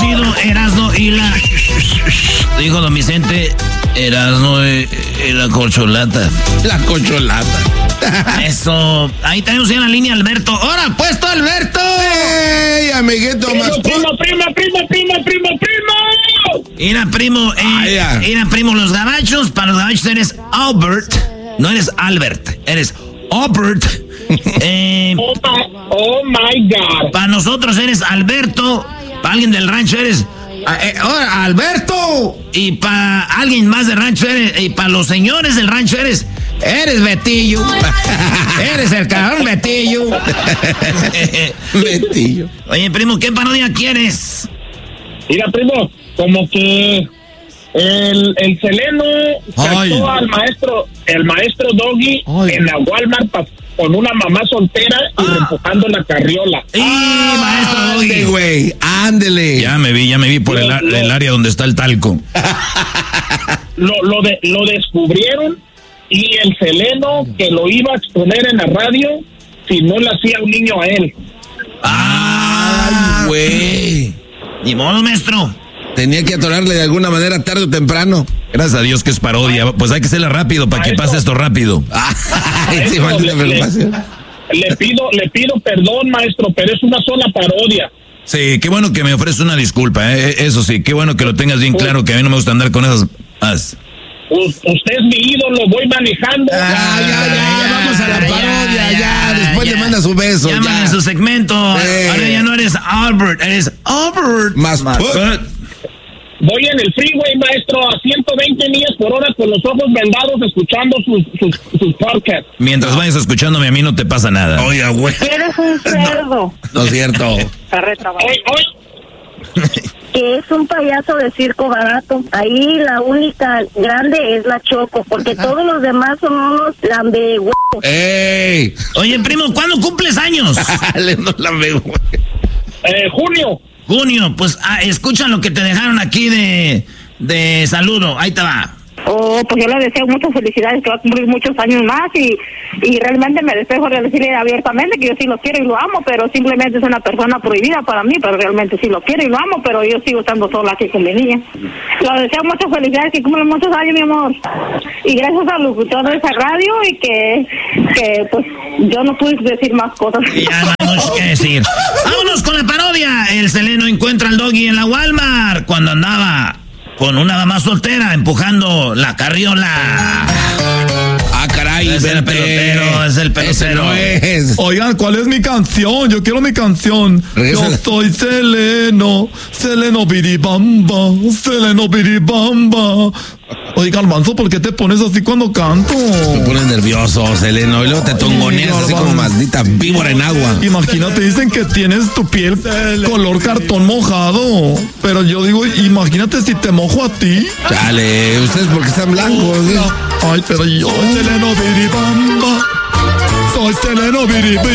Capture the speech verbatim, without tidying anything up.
chido, Erasmo y la... Dijo don Vicente, Erasmo y, y la corcholata. La corcholata. Eso. Ahí tenemos ya en la línea Alberto. ¡Hora, puesto, Alberto! ¡Ey, amiguito! Primo, Más primo, primo, primo, primo, primo, primo. Mira, primo, eh, Ah, mira, primo, los gabachos, para los gabachos eres Albert, no eres Albert, eres Albert. Eh, Oh my, oh my God. para nosotros eres Alberto, para alguien del rancho eres eh, oh, Alberto, y para alguien más del rancho eres, y para los señores del rancho eres, eres Betillo, eres el cabrón Betillo. Betillo. Oye, primo, ¿qué parodia quieres? Mira, primo, como que el, el Seleno Ay. cachó al maestro, el maestro Doggy Ay. en la Walmart pa- con una mamá soltera y Ah. empujando la carriola. ¡Y maestro Ande, Doggy! güey, ándele. Ya me vi, ya me vi por el, a- el área donde está el talco. Lo, lo, de, lo descubrieron y el Seleno que lo iba a exponer en la radio si no le hacía un niño a él. Ay, güey. Ni modo, maestro. Tenía que atorarle de alguna manera tarde o temprano. Gracias a Dios que es parodia. Pues hay que hacerla rápido para que Maestro. pase esto rápido. Ay, sí, Maestro, maldita le- preocupación. Le pido, le pido perdón, maestro, pero es una sola parodia. Sí, qué bueno que me ofreces una disculpa, ¿eh? Eso sí, qué bueno que lo tengas bien claro, que a mí no me gusta andar con esas... as. U- usted es mi ídolo, voy manejando. Ya, ya, ya, vamos a la ya, parodia, ya. ya, Después ya. le manda su beso. Llámale ya. en su segmento. Eh. Ahora ya no eres Albert, eres Albert. Más put. Voy en el freeway, maestro, a ciento veinte millas por hora con los ojos vendados escuchando sus, sus, sus podcasts. Mientras vayas escuchándome a mí no te pasa nada. Oiga, güey. Eres un cerdo. No es cierto. Hoy, hoy, Que es un payaso de circo barato. Ahí la única grande es la Choco, porque todos los demás son unos lambehuevos. ¡Ey! Oye, primo, ¿cuándo cumples años? Dale, no la veo, güey. eh, Junio, Junio, pues ah, escucha lo que te dejaron aquí de, de saludo. Ahí te va. Oh, pues yo le deseo muchas felicidades, que va a cumplir muchos años más y, y realmente me despejo de decirle abiertamente que yo sí lo quiero y lo amo, pero simplemente es una persona prohibida para mí, pero realmente sí lo quiero y lo amo, pero yo sigo estando sola aquí con mi niña. Le deseo muchas felicidades, que cumplan muchos años, mi amor. Y gracias al locutor de esa radio y que, que pues yo no pude decir más cosas. Y ya no hay mucho que decir. Vámonos con la parodia. El Seleno encuentra al Doggy en la Walmart cuando andaba con una dama soltera empujando la carriola. Ah, caray, Es el vente. pelotero, es el Ese pelotero. no es. Oigan, ¿cuál es mi canción? Yo quiero mi canción. Regresa. Yo soy Seleno, Seleno Biribamba, Seleno Biribamba. Oigan, Manso, ¿por qué te pones así cuando canto? Me pones nervioso, Seleno. Y luego te tongoneas así como maldita víbora en agua. Imagínate, dicen que tienes tu piel color cartón mojado. Pero yo digo, imagínate si te mojo a ti. Chale, ustedes porque están blancos. ¿sí? Ay, pero yo. Soy Seleno Biribamba. Soy Seleno Biribamba.